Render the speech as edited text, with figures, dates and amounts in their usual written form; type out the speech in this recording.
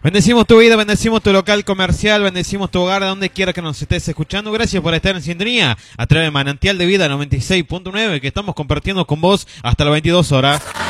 Bendecimos tu vida, bendecimos tu local comercial, bendecimos tu hogar, donde quiera que nos estés escuchando. Gracias por estar en sintonía a través de Manantial de Vida 96.9, que estamos compartiendo con vos hasta las 22 horas.